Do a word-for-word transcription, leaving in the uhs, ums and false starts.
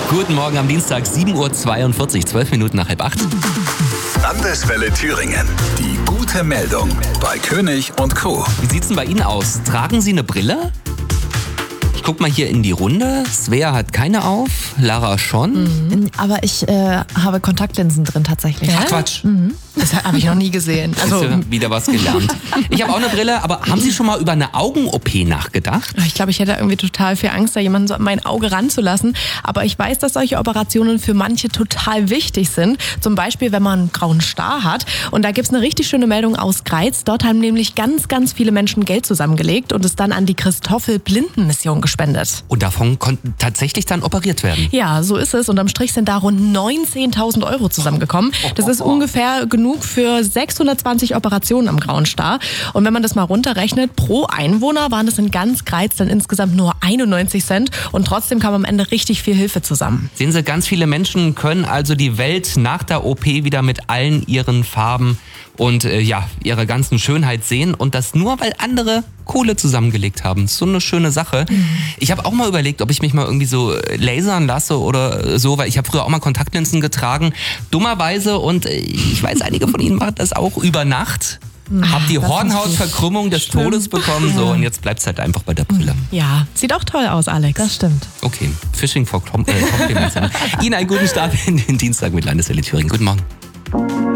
Guten Morgen am Dienstag, sieben Uhr zweiundvierzig, zwölf Minuten nach halb acht. Landeswelle Thüringen. Die gute Meldung bei König und Co. Wie sieht's denn bei Ihnen aus? Tragen Sie eine Brille? Ich guck mal hier in die Runde. Svea hat keine auf, Lara schon. Mhm. Aber ich äh, habe Kontaktlinsen drin tatsächlich. Ach Quatsch. Mhm. Das habe ich noch nie gesehen. Also Also, wieder was gelernt. Ich habe auch eine Brille, aber haben Sie schon mal über eine Augen-O P nachgedacht? ich glaube, ich hätte irgendwie total viel Angst, da jemanden so an mein Auge ranzulassen. Aber ich weiß, dass solche Operationen für manche total wichtig sind. Zum Beispiel, wenn man einen grauen Star hat. Und da gibt's eine richtig schöne Meldung aus Greiz. Dort haben nämlich ganz, ganz viele Menschen Geld zusammengelegt und es dann an die Christoffel-Blinden-Mission gespendet. Und davon konnten tatsächlich dann operiert werden. Ja, so ist es. Unterm Strich sind da rund neunzehntausend Euro zusammengekommen. Das ist ungefähr genug für sechshundertzwanzig Operationen am Grauen Star. Und wenn man das mal runterrechnet, pro Einwohner waren es in ganz Greiz dann insgesamt nur einundneunzig Cent. Und trotzdem kam am Ende richtig viel Hilfe zusammen. Sehen Sie, ganz viele Menschen können also die Welt nach der O P wieder mit allen ihren Farben und äh, ja, ihrer ganzen Schönheit sehen. Und das nur, weil andere Kohle zusammengelegt haben. So eine schöne Sache. Mhm. Ich habe auch mal überlegt, ob ich mich mal irgendwie so lasern lasse oder so, weil ich habe früher auch mal Kontaktlinsen getragen. Dummerweise, und ich weiß, einige von Ihnen machen das auch über Nacht. Hab die Hornhautverkrümmung des Schlimm. Todes bekommen, so, und jetzt bleibt's halt einfach bei der Brille. Ja, sieht auch toll aus, Alex. Das stimmt. Okay, Fishing for Compliments. Ihnen einen guten Start in den Dienstag mit Landeswelle Thüringen. Guten Morgen.